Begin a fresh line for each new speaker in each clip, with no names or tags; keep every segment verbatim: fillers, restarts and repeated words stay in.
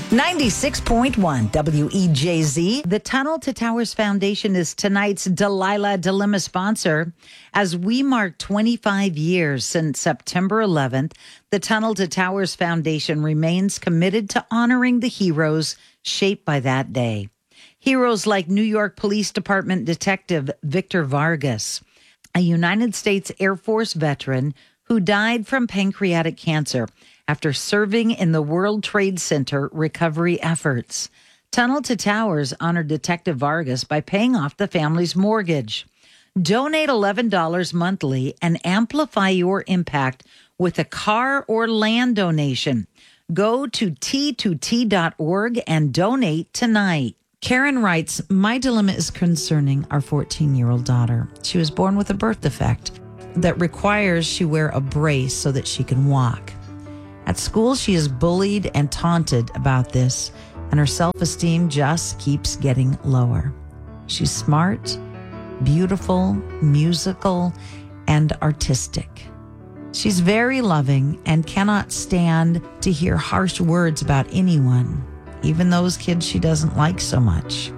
ninety-six point one W E J Z. The Tunnel to Towers Foundation is tonight's Delilah Dilemma sponsor. As we mark twenty-five years since September eleventh, the Tunnel to Towers Foundation remains committed to honoring the heroes shaped by that day. Heroes like New York Police Department Detective Victor Vargas, a United States Air Force veteran who died from pancreatic cancer after serving in the World Trade Center recovery efforts. Tunnel to Towers honored Detective Vargas by paying off the family's mortgage. Donate eleven dollars monthly and amplify your impact with a car or land donation. Go to T two T dot org and donate tonight. Karen writes, my dilemma is concerning our fourteen-year-old daughter. She was born with a birth defect that requires she wear a brace so that she can walk. At school, she is bullied and taunted about this, and her self-esteem just keeps getting lower. She's smart, beautiful, musical, and artistic. She's very loving and cannot stand to hear harsh words about anyone, even those kids she doesn't like so much.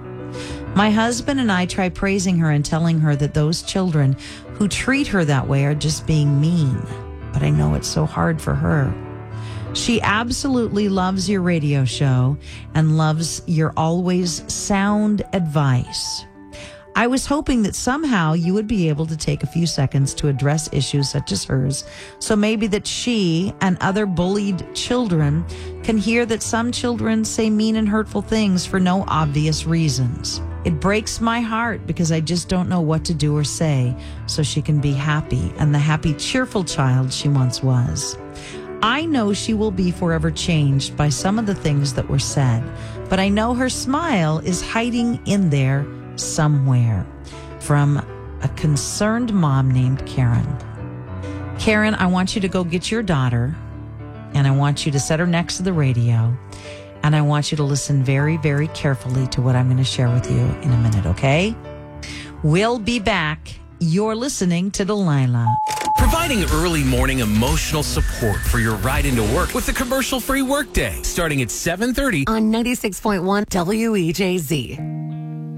My husband and I try praising her and telling her that those children who treat her that way are just being mean, but I know it's so hard for her. She absolutely loves your radio show and loves your always sound advice. I was hoping that somehow you would be able to take a few seconds to address issues such as hers, so maybe that she and other bullied children can hear that some children say mean and hurtful things for no obvious reasons. It breaks my heart because I just don't know what to do or say so she can be happy and the happy, cheerful child she once was. I know she will be forever changed by some of the things that were said, but I know her smile is hiding in there somewhere. From a concerned mom named Karen. Karen, I want you to go get your daughter, and I want you to set her next to the radio, and I want you to listen very, very carefully to what I'm going to share with you in a minute, okay? We'll be back. You're listening to Delilah.
Providing early morning emotional support for your ride into work with the commercial-free workday, starting at seven thirty
on ninety-six point one W E J Z.